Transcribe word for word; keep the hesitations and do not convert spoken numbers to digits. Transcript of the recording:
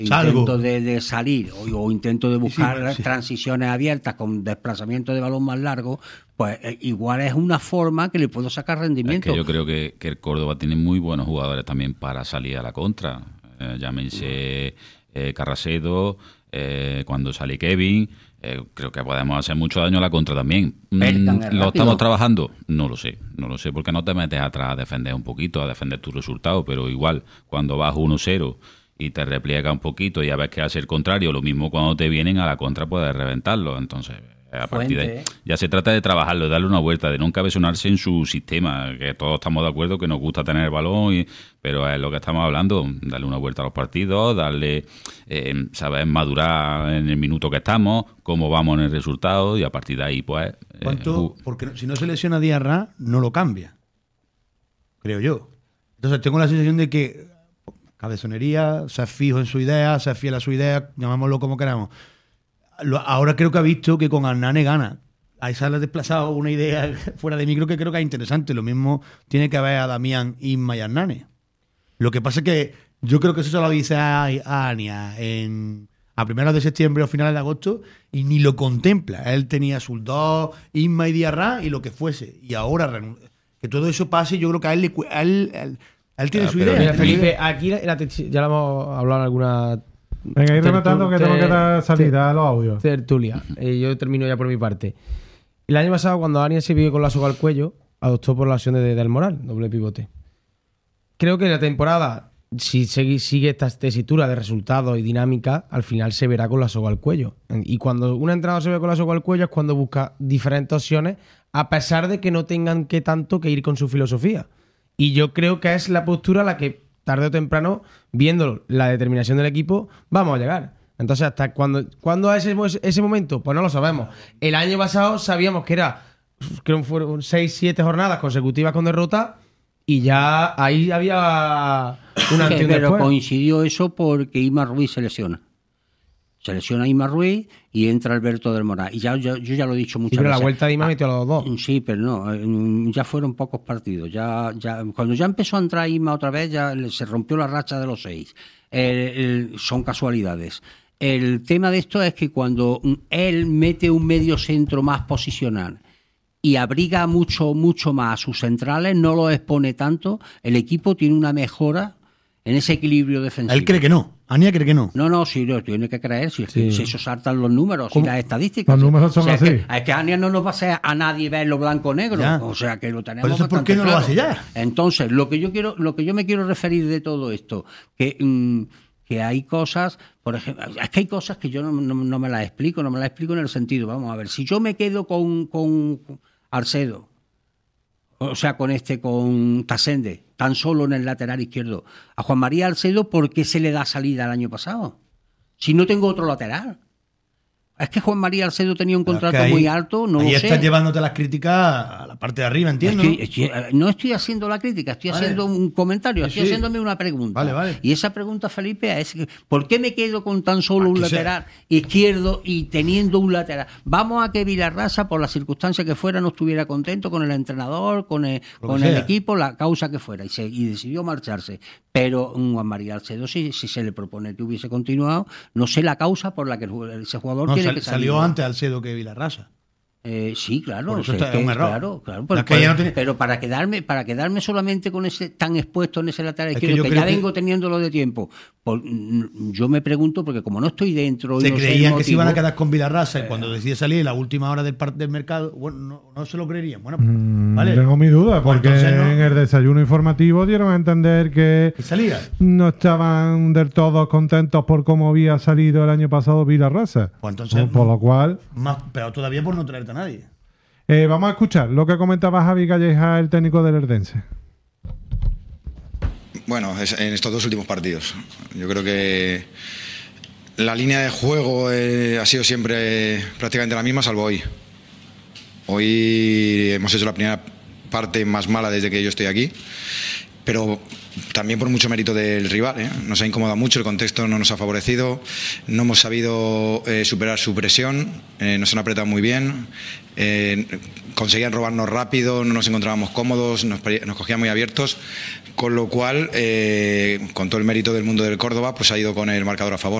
intento de, de salir o, o intento de buscar sí, sí. transiciones abiertas con desplazamiento de balón más largo, pues eh, igual es una forma que le puedo sacar rendimiento. Es que yo creo que, que el Córdoba tiene muy buenos jugadores también para salir a la contra. Eh, llámense eh, Carracedo, eh, cuando sale Kevin, eh, creo que podemos hacer mucho daño a la contra también. Mm, ¿Lo estamos trabajando? No lo sé, no lo sé, porque no te metes atrás a defender un poquito, a defender tu resultado, pero igual, cuando vas uno cero y te repliega un poquito y ya ves que hace el contrario, lo mismo cuando te vienen a la contra puedes reventarlo. Entonces, a partir de ahí, ya se trata de trabajarlo, de darle una vuelta, de no encabezonarse en su sistema, que todos estamos de acuerdo que nos gusta tener el balón, y, pero es lo que estamos hablando, darle una vuelta a los partidos, darle, eh, saber madurar en el minuto que estamos, cómo vamos en el resultado, y a partir de ahí, pues... ¿Cuánto? Eh, porque si no se lesiona Diarra, no lo cambia, creo yo. Entonces tengo la sensación de que cabezonería, ser fijo en su idea, ser fiel a su idea, llamámoslo como queramos. Ahora creo que ha visto que con Hernane gana. Ahí se ha desplazado una idea fuera de micro que creo que es interesante. Lo mismo tiene que haber a Damián, Isma y Hernane. Lo que pasa es que yo creo que eso se lo dice a, a Ania en, a primeros de septiembre o finales de agosto y ni lo contempla. Él tenía sus dos, Isma y Diarra y lo que fuese. Y ahora que todo eso pase, yo creo que a él, le, a él, a él, a él tiene claro, su idea. Mira, Felipe, aquí la, la, ya lo hemos hablado en alguna... Venga, ir rematando que tengo que dar salida a los audios. Tertulia. Eh, yo termino ya por mi parte. El año pasado, cuando Ania se vio con la soga al cuello, adoptó por la opción de Del Moral, doble pivote. Creo que la temporada, si sigue, sigue esta tesitura de resultados y dinámica, al final se verá con la soga al cuello. Y cuando un entrenador se ve con la soga al cuello es cuando busca diferentes opciones, a pesar de que no tengan que tanto que ir con su filosofía. Y yo creo que es la postura a la que tarde o temprano, viendo la determinación del equipo, vamos a llegar. Entonces, ¿hasta cuándo, ¿cuándo es ese, ese momento? Pues no lo sabemos. El año pasado sabíamos que era, creo que fueron seis, siete jornadas consecutivas con derrota y ya ahí había una antes y un Pero después. Coincidió eso porque Isma Ruiz se lesiona. Se lesiona Isma Ruiz y entra Alberto Del Moral. Y ya yo, yo ya lo he dicho muchas sí, pero veces. La vuelta de Isma metió a los dos. Sí, pero no, ya fueron pocos partidos. Ya, ya cuando ya empezó a entrar Isma otra vez, ya se rompió la racha de los seis. El, el, son casualidades. El tema de esto es que cuando él mete un medio centro más posicional y abriga mucho, mucho más a sus centrales, no los expone tanto, el equipo tiene una mejora en ese equilibrio defensivo. Él cree que no. Ania cree que no. No, no, sí, lo tiene que creer. Si, sí. si eso saltan los números y las estadísticas. Los números son o sea, así. Es que, es que Ania no nos va a hacer a nadie ver lo blanco o negro. Ya. O sea, que lo tenemos. ¿Por eso por qué no claro. lo hace ya? Entonces, lo que yo quiero, lo que yo me quiero referir de todo esto, que, mmm, que hay cosas, por ejemplo, es que hay cosas que yo no, no, no me las explico, no me las explico en el sentido, vamos a ver, si yo me quedo con, con Arcedo, o sea, con este, con Tasende, tan solo en el lateral izquierdo. A Juan María Arcedo, ¿por qué se le da salida el año pasado? Si no tengo otro lateral. Es que Juan María Arcedo tenía un contrato ahí, muy alto, no ahí lo sé. estás llevándote las críticas a la parte de arriba, entiendo. Estoy, estoy, no estoy haciendo la crítica, estoy vale. haciendo un comentario, estoy sí. haciéndome una pregunta. Vale, vale. Y esa pregunta, Felipe, es ¿por qué me quedo con tan solo un lateral sea. izquierdo y teniendo un lateral? Vamos a que Vilarrasa, por la circunstancia que fuera, no estuviera contento con el entrenador, con el, con el equipo, la causa que fuera, y, se, y decidió marcharse. Pero un Juan María Arcedo, si, si se le propone que hubiese continuado, no sé la causa por la que ese jugador no, tiene sal, que salir. Salió antes Arcedo que Vilarrasa. Eh, sí, claro, eso o sea, está, que, es un error. Claro, claro, pero, que no tiene... pero para quedarme, para quedarme solamente con ese tan expuesto en ese lateral izquierdo que, que ya que... vengo teniéndolo de tiempo, por, yo me pregunto porque como no estoy dentro, se no creían sé que motivo, se iban a quedar con Vilarrasa eh... y cuando decide salir en la última hora del, del mercado, bueno, no, no se lo creerían. Bueno, mm, vale. Tengo mi duda porque pues no... en el desayuno informativo dieron a entender que salía. no estaban del todo contentos por cómo había salido el año pasado Vilarrasa. Pues entonces, por, por lo cual, más peor todavía por no traerte a nadie. Eh, vamos a escuchar lo que comentaba Javi Calleja, el técnico del Herdense. Bueno, es, en estos dos últimos partidos. Yo creo que la línea de juego eh, ha sido siempre prácticamente la misma, salvo hoy. Hoy hemos hecho la primera parte más mala desde que yo estoy aquí. pero también por mucho mérito del rival, ¿eh? Nos ha incomodado mucho, el contexto no nos ha favorecido, no hemos sabido eh, superar su presión, eh, nos han apretado muy bien, eh, conseguían robarnos rápido, no nos encontrábamos cómodos, nos, nos cogían muy abiertos, con lo cual, eh, con todo el mérito del mundo del Córdoba, pues ha ido con el marcador a favor.